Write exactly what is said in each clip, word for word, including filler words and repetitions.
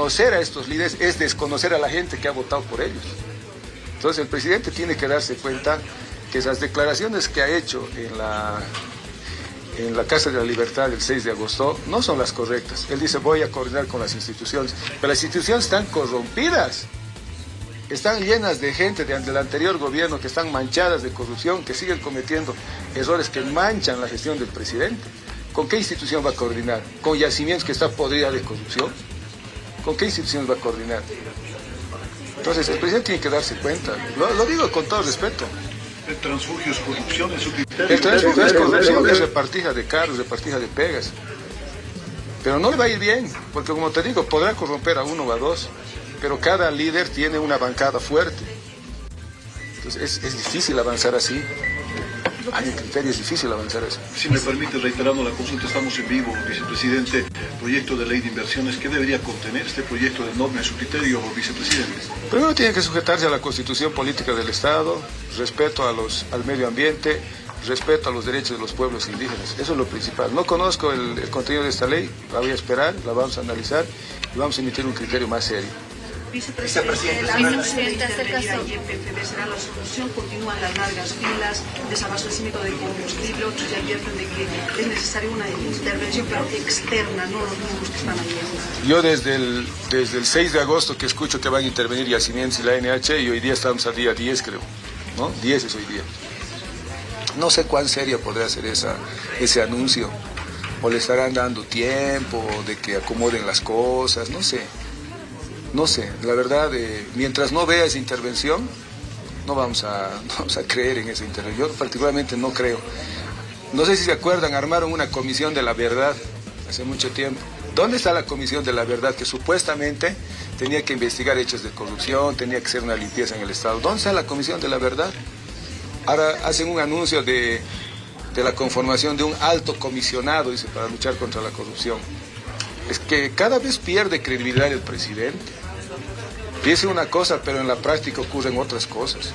conocer a estos líderes es desconocer a la gente que ha votado por ellos. Entonces el presidente tiene que darse cuenta que esas declaraciones que ha hecho en la, en la Casa de la Libertad el seis de agosto no son las correctas. Él dice, voy a coordinar con las instituciones, pero las instituciones están corrompidas, están llenas de gente de, del anterior gobierno que están manchadas de corrupción, que siguen cometiendo errores que manchan la gestión del presidente. ¿Con qué institución va a coordinar? ¿Con Yacimientos, que está podrida de corrupción? ¿Con qué instituciones va a coordinar? Entonces el presidente tiene que darse cuenta, lo, lo digo con todo respeto. El transfugio es corrupción en su criterio. El transfugio es corrupción, es repartija de carros, repartija de pegas. Pero no le va a ir bien, porque como te digo, podrá corromper a uno o a dos, pero cada líder tiene una bancada fuerte. Entonces es, es difícil avanzar así. A mi criterio es difícil avanzar así. Si me permite, reiterando la consulta, estamos en vivo, vicepresidente. Proyecto de ley de inversiones, ¿qué debería contener este proyecto de norma en su criterio, vicepresidente? Primero tiene que sujetarse a la Constitución Política del Estado, respeto a los, al medio ambiente, respeto a los derechos de los pueblos indígenas. Eso es lo principal. No conozco el, el contenido de esta ley, la voy a esperar, la vamos a analizar y vamos a emitir un criterio más serio. Vicepresidente, la vicepresidenta intervenida y en P F D será la solución. Continúan las largas filas, desabastecimiento de combustible. Otros ya advierten de que es necesaria una intervención, pero externa, no los mismos que están ahí. Yo desde el, desde el seis de agosto que escucho que van a intervenir Yacimientos y la N H, y hoy día estamos a día diez, creo, ¿no? diez es hoy día. No sé cuán seria podrá ser esa, ese anuncio, o le estarán dando tiempo de que acomoden las cosas, no sé. No sé, la verdad, eh, mientras no vea esa intervención, no vamos, a, no vamos a creer en esa intervención. Yo particularmente no creo. No sé si se acuerdan, armaron una comisión de la verdad hace mucho tiempo. ¿Dónde está la comisión de la verdad que supuestamente tenía que investigar hechos de corrupción, tenía que hacer una limpieza en el Estado? ¿Dónde está la comisión de la verdad? Ahora hacen un anuncio de, de la conformación de un alto comisionado, dice, para luchar contra la corrupción. Es que cada vez pierde credibilidad el presidente. Dice una cosa, pero en la práctica ocurren otras cosas.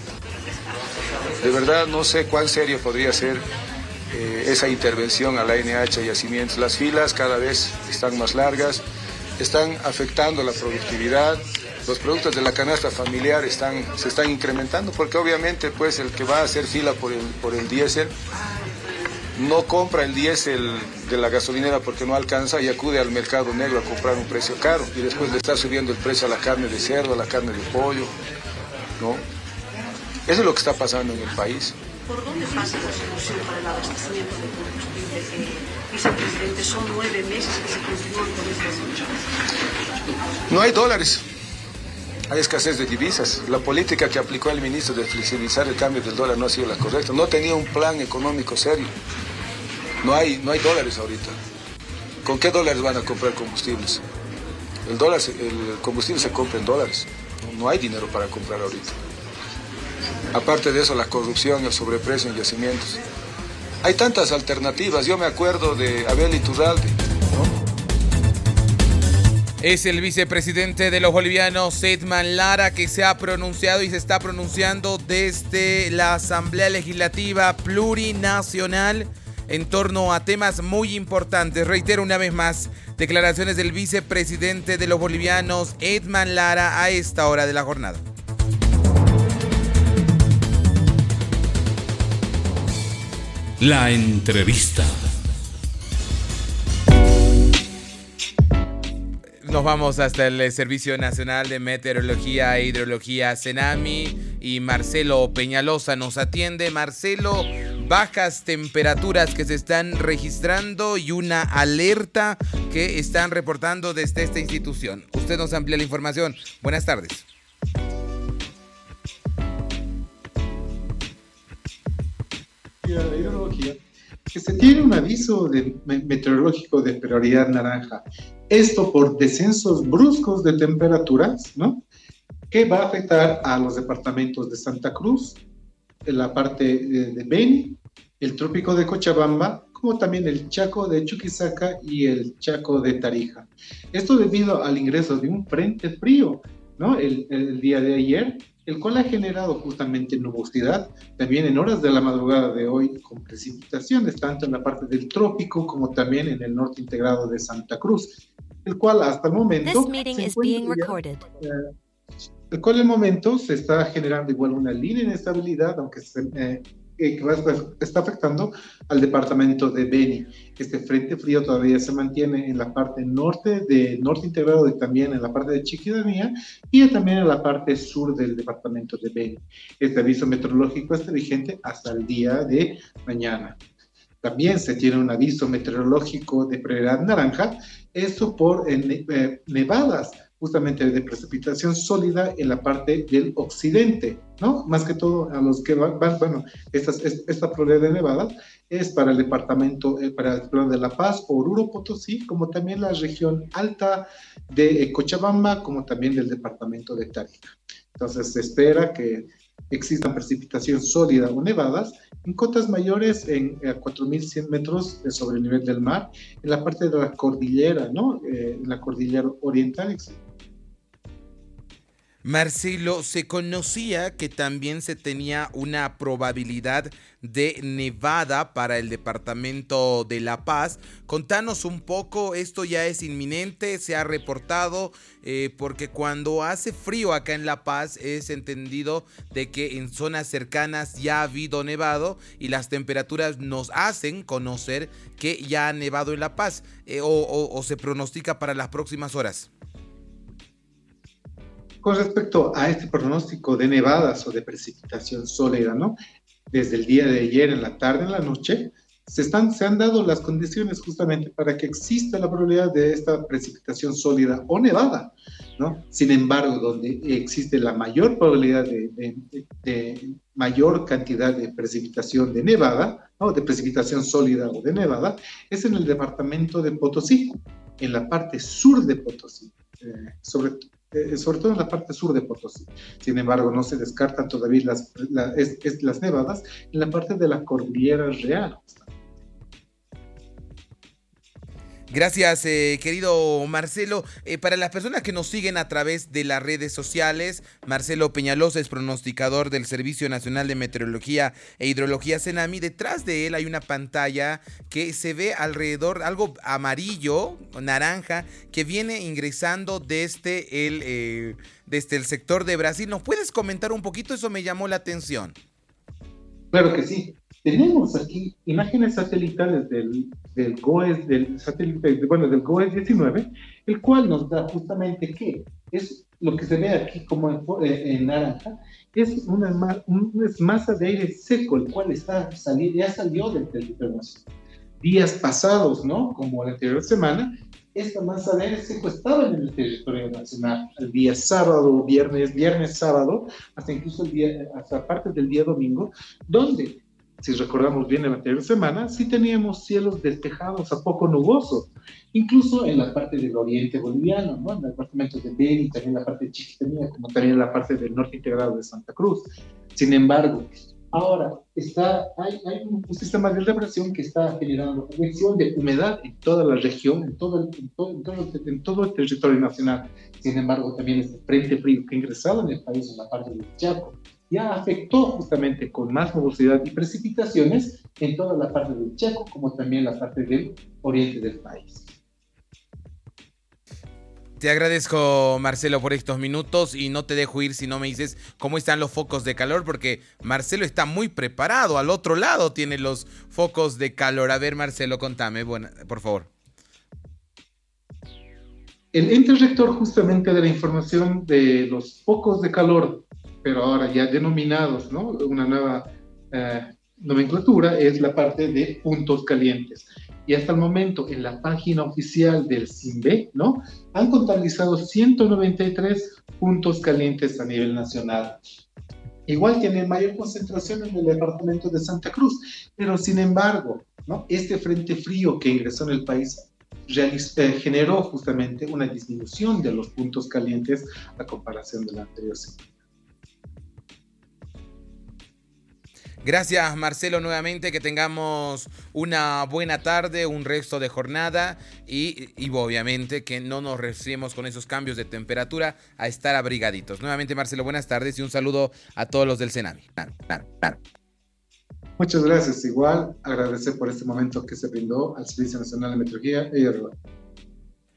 De verdad no sé cuán serio podría ser eh, esa intervención a la N H y Yacimientos. Las filas cada vez están más largas, están afectando la productividad. Los productos de la canasta familiar están, se están incrementando, porque obviamente pues el que va a hacer fila por el, por el diésel no compra el diésel de la gasolinera porque no alcanza y acude al mercado negro a comprar un precio caro, y después le está subiendo el precio a la carne de cerdo, a la carne de pollo, ¿no? Eso es lo que está pasando en el país. ¿Por dónde pasa la solución para el abastecimiento de combustible, eh, vicepresidente? Son nueve meses que se continúan con estas luchas. No hay dólares. Hay escasez de divisas. La política que aplicó el ministro de flexibilizar el cambio del dólar no ha sido la correcta. No tenía un plan económico serio. No hay, no hay dólares ahorita. ¿Con qué dólares van a comprar combustibles? El, dólar, el combustible se compra en dólares. No, no hay dinero para comprar ahorita. Aparte de eso, la corrupción, el sobreprecio en yacimientos. Hay tantas alternativas. Yo me acuerdo de Abel Iturralde, ¿no? Es el vicepresidente de los bolivianos, Edman Lara, que se ha pronunciado y se está pronunciando desde la Asamblea Legislativa Plurinacional en torno a temas muy importantes. Reitero una vez más, declaraciones del vicepresidente de los bolivianos, Edman Lara, a esta hora de la jornada. La entrevista. Nos vamos hasta el Servicio Nacional de Meteorología e Hidrología, Senami, y Marcelo Peñalosa nos atiende. Marcelo, bajas temperaturas que se están registrando y una alerta que están reportando desde esta institución. Usted nos amplía la información. Buenas tardes. La hidrología, que se tiene un aviso de meteorológico de prioridad naranja. Esto por descensos bruscos de temperaturas, ¿no? Que va a afectar a los departamentos de Santa Cruz, en la parte de, de Beni, el trópico de Cochabamba, como también el Chaco de Chuquisaca y el Chaco de Tarija. Esto debido al ingreso de un frente frío, ¿no? El, el día de ayer, el cual ha generado justamente nubosidad, también en horas de la madrugada de hoy, con precipitaciones, tanto en la parte del trópico como también en el norte integrado de Santa Cruz. el cual hasta el momento This meeting se is being encuentra ya, recorded. eh, el cual en el momento se está generando igual una línea de inestabilidad, aunque se, eh, que está afectando al departamento de Beni. Este frente frío todavía se mantiene en la parte norte de norte integrado y también en la parte de Chiquitanía y también en la parte sur del departamento de Beni. Este aviso meteorológico está vigente hasta el día de mañana. También se tiene un aviso meteorológico de prioridad naranja, esto por eh, eh, nevadas justamente de precipitación sólida en la parte del occidente, ¿no? Más que todo a los que van, van bueno, esta, esta probabilidad de nevada es para el departamento, eh, para el plano de La Paz, Oruro, Potosí, como también la región alta de eh, Cochabamba, como también del departamento de Tarija. Entonces se espera que existan precipitación sólida o nevadas en cotas mayores en eh, cuatro mil cien metros sobre el nivel del mar, en la parte de la cordillera, ¿no? Eh, en la cordillera oriental. Marcelo, se conocía que también se tenía una probabilidad de nevada para el departamento de La Paz. Contanos un poco, esto ya es inminente, se ha reportado, eh, porque cuando hace frío acá en La Paz es entendido de que en zonas cercanas ya ha habido nevado y las temperaturas nos hacen conocer que ya ha nevado en La Paz, eh, o, o, o se pronostica para las próximas horas. Con respecto a este pronóstico de nevadas o de precipitación sólida, ¿no? Desde el día de ayer en la tarde, en la noche, se, están, se han dado las condiciones justamente para que exista la probabilidad de esta precipitación sólida o nevada, ¿no? Sin embargo, donde existe la mayor probabilidad de, de, de, de mayor cantidad de precipitación de nevada, ¿no? De precipitación sólida o de nevada, es en el departamento de Potosí, en la parte sur de Potosí, eh, sobre todo. Eh, sobre todo en la parte sur de Potosí. Sin embargo, no se descartan todavía las, la, es, es, las nevadas en la parte de la cordillera real. Gracias, eh, querido Marcelo. Eh, para las personas que nos siguen a través de las redes sociales, Marcelo Peñalosa es pronosticador del Servicio Nacional de Meteorología e Hidrología Cenami. Detrás de él hay una pantalla que se ve alrededor, algo amarillo, naranja, que viene ingresando desde el, eh, desde el sector de Brasil. ¿Nos puedes comentar un poquito? Eso me llamó la atención. Claro que sí. Tenemos aquí imágenes satelitales del, del GOES, del satélite, bueno, del GOES diecinueve, el cual nos da justamente que es lo que se ve aquí como en, en naranja, es una, una masa de aire seco, el cual está saliendo, ya salió del territorio nacional. Días pasados, ¿no? Como la anterior semana, esta masa de aire seco estaba en el territorio nacional el día sábado, viernes, viernes, sábado, hasta incluso el día, hasta parte del día domingo, donde, si recordamos bien en la anterior semana, sí teníamos cielos despejados, a poco nubosos, incluso en la parte del oriente boliviano, ¿no? En el departamento de Beni, también en la parte de Chiquitanía, como también en la parte del norte integrado de Santa Cruz. Sin embargo, ahora está, hay, hay un, un sistema de elevación que está generando convección de humedad en toda la región, en todo, el, en, todo, en, todo, en todo el territorio nacional. Sin embargo, también este frente frío que ha ingresado en el país, en la parte del Chaco, ya afectó justamente con más nubosidad y precipitaciones en toda la parte del Chaco, como también la parte del oriente del país. Te agradezco, Marcelo, por estos minutos y no te dejo ir si no me dices cómo están los focos de calor, porque Marcelo está muy preparado. Al otro lado tiene los focos de calor. A ver, Marcelo, contame, bueno, por favor. El ente rector justamente de la información de los focos de calor, pero ahora ya denominados, ¿no? Una nueva eh, nomenclatura, es la parte de puntos calientes. Y hasta el momento, en la página oficial del SINVE, ¿no? Han contabilizado ciento noventa y tres puntos calientes a nivel nacional. Igual tienen mayor concentración en el departamento de Santa Cruz, pero sin embargo, ¿no? Este frente frío que ingresó en el país realizó, eh, generó justamente una disminución de los puntos calientes a comparación de la anterior semana. Gracias, Marcelo, nuevamente, que tengamos una buena tarde, un resto de jornada y, y obviamente que no nos resfriemos con esos cambios de temperatura, a estar abrigaditos. Nuevamente, Marcelo, buenas tardes y un saludo a todos los del Cenami. Claro, claro, claro. Muchas gracias. Igual, agradecer por este momento que se brindó al Servicio Nacional de Meteorología y Hidrología.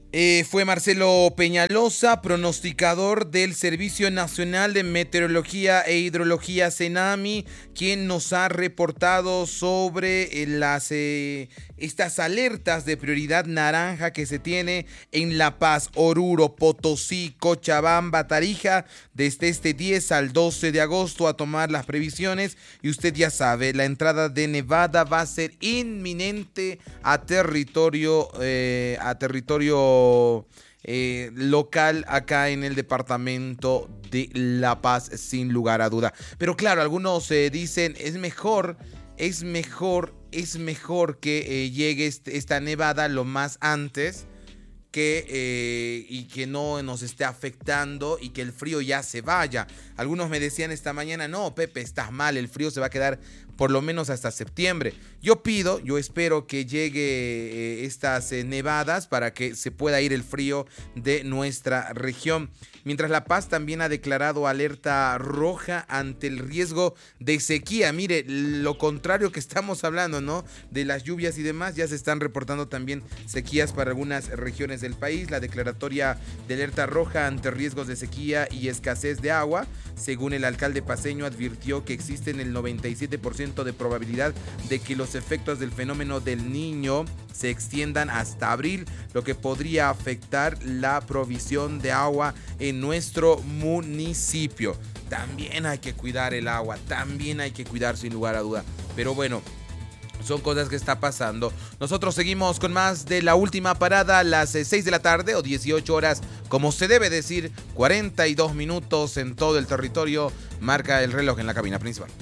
Eh, fue Marcelo Peñalosa, pronosticador del Servicio Nacional de Meteorología e Hidrología CENAMI, quien nos ha reportado sobre eh, las eh, estas alertas de prioridad naranja que se tiene en La Paz, Oruro, Potosí, Cochabamba, Tarija, desde este diez al doce de agosto a tomar las previsiones. Y usted ya sabe, la entrada de nevada va a ser inminente a territorio, eh, a territorio Eh, local acá en el departamento de La Paz, sin lugar a duda. Pero claro, algunos eh, dicen es mejor, es mejor, es mejor que eh, llegue este, esta nevada lo más antes que eh, y que no nos esté afectando y que el frío ya se vaya. Algunos me decían esta mañana, no, Pepe, estás mal, el frío se va a quedar por lo menos hasta septiembre. Yo pido, yo espero que llegue eh, estas eh, nevadas para que se pueda ir el frío de nuestra región. Mientras La Paz también ha declarado alerta roja ante el riesgo de sequía. Mire, lo contrario que estamos hablando, ¿no? De las lluvias y demás, ya se están reportando también sequías para algunas regiones del país. La declaratoria de alerta roja ante riesgos de sequía y escasez de agua, según el alcalde paceño, advirtió que existen el noventa y siete por ciento de probabilidad de que los efectos del fenómeno del Niño se extiendan hasta abril, lo que podría afectar la provisión de agua en nuestro municipio. También hay que cuidar el agua, también hay que cuidar sin lugar a duda. Pero bueno, son cosas que está pasando. Nosotros seguimos con más de La Última Parada a las seis de la tarde o dieciocho horas, como se debe decir, cuarenta y dos minutos en todo el territorio. Marca el reloj en la cabina principal.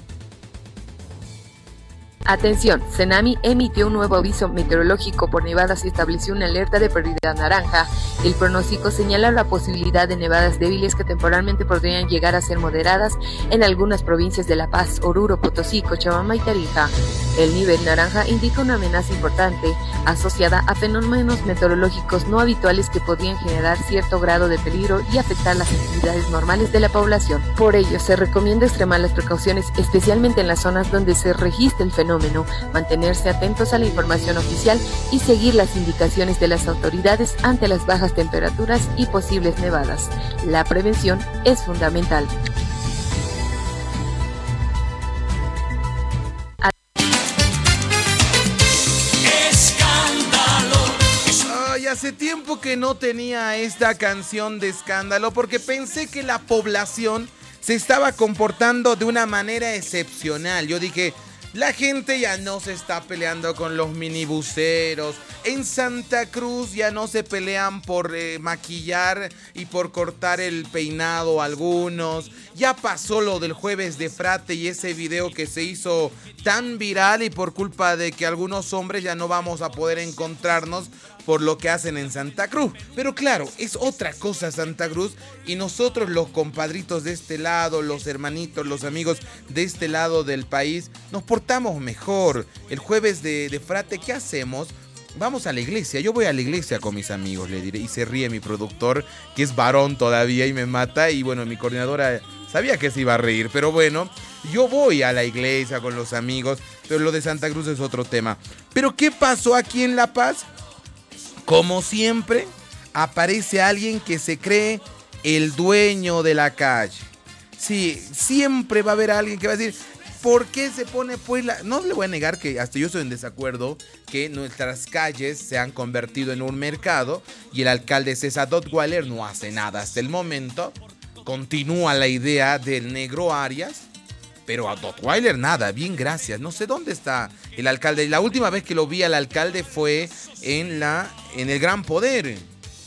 Atención, CENAMI emitió un nuevo aviso meteorológico por nevadas y estableció una alerta de prioridad naranja. El pronóstico señala la posibilidad de nevadas débiles que temporalmente podrían llegar a ser moderadas en algunas provincias de La Paz, Oruro, Potosí, Cochabamba y Tarija. El nivel naranja indica una amenaza importante asociada a fenómenos meteorológicos no habituales que podrían generar cierto grado de peligro y afectar las actividades normales de la población. Por ello, se recomienda extremar las precauciones, especialmente en las zonas donde se registra el fenómeno, mantenerse atentos a la información oficial y seguir las indicaciones de las autoridades ante las bajas temperaturas y posibles nevadas. La prevención es fundamental. Ay, hace tiempo que no tenía esta canción de escándalo porque pensé que la población se estaba comportando de una manera excepcional. Yo dije, la gente ya no se está peleando con los minibuseros. En Santa Cruz ya no se pelean por eh, maquillar y por cortar el peinado a algunos. Ya pasó lo del jueves de Frate y ese video que se hizo tan viral y por culpa de que algunos hombres ya no vamos a poder encontrarnos por lo que hacen en Santa Cruz. Pero claro, es otra cosa Santa Cruz y nosotros los compadritos de este lado, los hermanitos, los amigos de este lado del país, nos portamos mejor. El jueves de, de Frate, ¿qué hacemos? Vamos a la iglesia, yo voy a la iglesia con mis amigos, le diré. Y se ríe mi productor, que es varón todavía y me mata. Y bueno, mi coordinadora sabía que se iba a reír, pero bueno, yo voy a la iglesia con los amigos, pero lo de Santa Cruz es otro tema. Pero ¿qué pasó aquí en La Paz? Como siempre, aparece alguien que se cree el dueño de la calle. Sí, siempre va a haber alguien que va a decir, ¿por qué se pone pues la...? No le voy a negar que hasta yo estoy en desacuerdo que nuestras calles se han convertido en un mercado y el alcalde César Dottweiler no hace nada hasta el momento. Continúa la idea del negro Arias, pero a Dottweiler nada, bien gracias. No sé dónde está el alcalde. La última vez que lo vi al alcalde fue en, la, en el Gran Poder.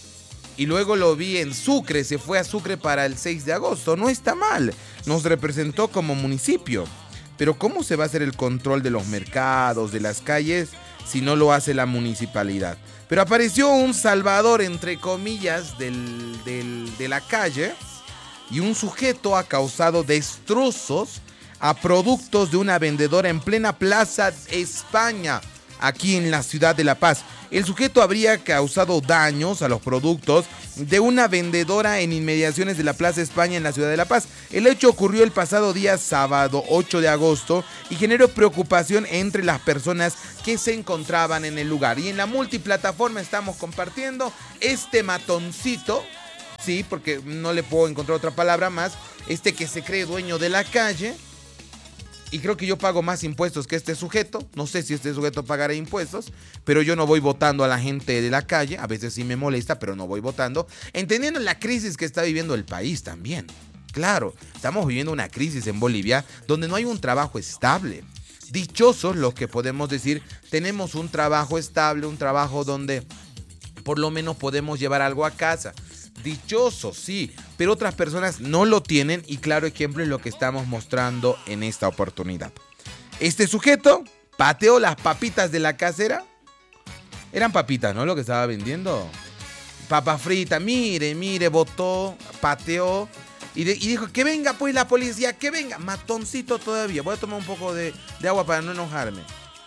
Y luego lo vi en Sucre, se fue a Sucre para el seis de agosto. No está mal, nos representó como municipio. Pero ¿cómo se va a hacer el control de los mercados, de las calles, si no lo hace la municipalidad? Pero apareció un salvador, entre comillas, del, del, de la calle, y un sujeto ha causado destrozos a productos de una vendedora en plena Plaza España, aquí en la ciudad de La Paz. El sujeto habría causado daños a los productos de una vendedora en inmediaciones de la Plaza España en la ciudad de La Paz. El hecho ocurrió el pasado día sábado ocho de agosto y generó preocupación entre las personas que se encontraban en el lugar. Y en la multiplataforma estamos compartiendo este matoncito, sí, porque no le puedo encontrar otra palabra más, este que se cree dueño de la calle. Y creo que yo pago más impuestos que este sujeto. No sé si este sujeto pagará impuestos, pero yo no voy votando a la gente de la calle. A veces sí me molesta, pero no voy votando. Entendiendo la crisis que está viviendo el país también. Claro, estamos viviendo una crisis en Bolivia donde no hay un trabajo estable. Dichosos los que podemos decir, tenemos un trabajo estable, un trabajo donde por lo menos podemos llevar algo a casa. Dichosos, sí, pero otras personas no lo tienen y claro ejemplo es lo que estamos mostrando en esta oportunidad. Este sujeto pateó las papitas de la casera. Eran papitas, ¿no? Lo que estaba vendiendo. Papa frita, mire, mire, botó, pateó y, de, y dijo que venga pues la policía, que venga. Matoncito todavía. Voy a tomar un poco de, de agua para no enojarme.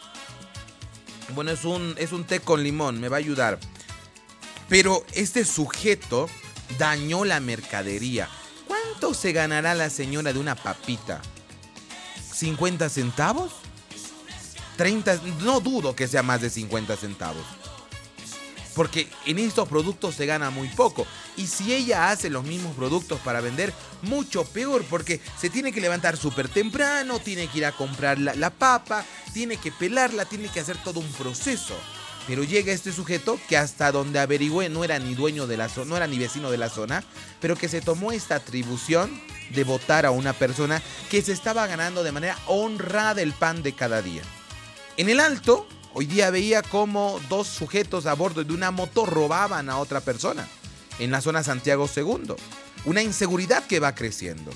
Bueno, es un, es un té con limón, me va a ayudar. Pero este sujeto dañó la mercadería. ¿Cuánto se ganará la señora de una papita? ¿cincuenta centavos? ¿treinta? No dudo que sea más de cincuenta centavos. Porque en estos productos se gana muy poco. Y si ella hace los mismos productos para vender, mucho peor. Porque se tiene que levantar súper temprano, tiene que ir a comprar la, la papa, tiene que pelarla, tiene que hacer todo un proceso. Pero llega este sujeto que hasta donde averigüé no era ni dueño de la zona, no era ni vecino de la zona, pero que se tomó esta atribución de votar a una persona que se estaba ganando de manera honrada el pan de cada día. En el Alto, hoy día veía como dos sujetos a bordo de una moto robaban a otra persona en la zona Santiago segundo. Una inseguridad que va creciendo.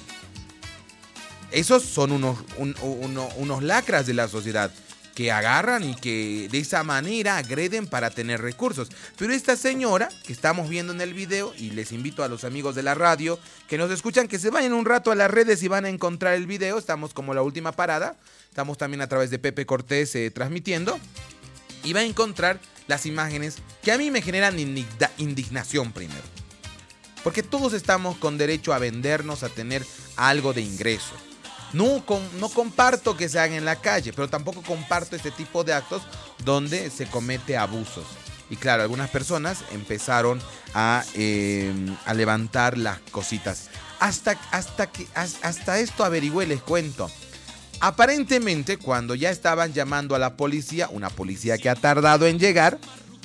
Esos son unos, un, uno, unos lacras de la sociedad que agarran y que de esa manera agreden para tener recursos. Pero esta señora que estamos viendo en el video, y les invito a los amigos de la radio que nos escuchan que se vayan un rato a las redes y van a encontrar el video. Estamos como La Última Parada, estamos también a través de Pepe Cortés eh, transmitiendo, y va a encontrar las imágenes que a mí me generan indigna- indignación primero. Porque todos estamos con derecho a vendernos, a tener algo de ingreso. No, con, no comparto que se haga en la calle, pero tampoco comparto este tipo de actos donde se comete abusos. Y claro, algunas personas empezaron a, eh, a levantar las cositas. Hasta, hasta, que, hasta esto averigüé, les cuento. Aparentemente, cuando ya estaban llamando a la policía, una policía que ha tardado en llegar,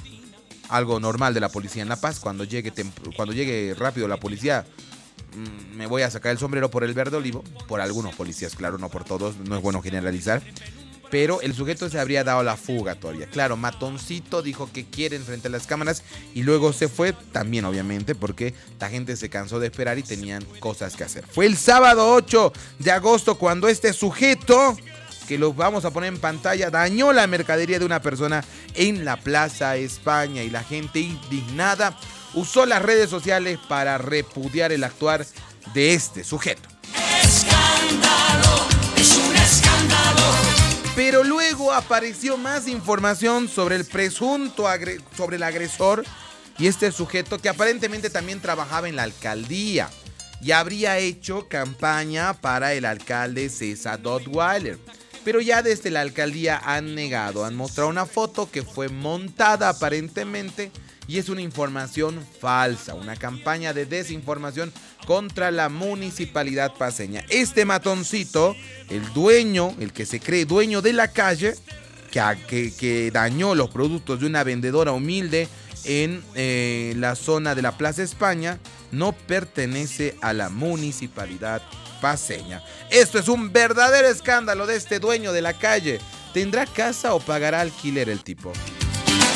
algo normal de la policía en La Paz, cuando llegue, temp- cuando llegue rápido la policía, me voy a sacar el sombrero por el verde olivo, por algunos policías, claro, no por todos, no es bueno generalizar, pero el sujeto se habría dado la fuga todavía. Claro, matoncito dijo que quiere frente a las cámaras y luego se fue, también obviamente porque la gente se cansó de esperar y tenían cosas que hacer. Fue el sábado ocho de agosto cuando este sujeto, que lo vamos a poner en pantalla, dañó la mercadería de una persona en la Plaza España y la gente indignada usó las redes sociales para repudiar el actuar de este sujeto. ¡Escándalo! ¡Es un escándalo! Pero luego apareció más información sobre el presunto agre- sobre el agresor y este sujeto que aparentemente también trabajaba en la alcaldía y habría hecho campaña para el alcalde César Dottweiler. Pero ya desde la alcaldía han negado, han mostrado una foto que fue montada aparentemente y es una información falsa, una campaña de desinformación contra la municipalidad paceña. Este matoncito, el dueño, el que se cree dueño de la calle, que, que, que dañó los productos de una vendedora humilde en eh, la zona de la Plaza España, no pertenece a la municipalidad paceña. Esto es un verdadero escándalo de este dueño de la calle. ¿Tendrá casa o pagará alquiler el tipo?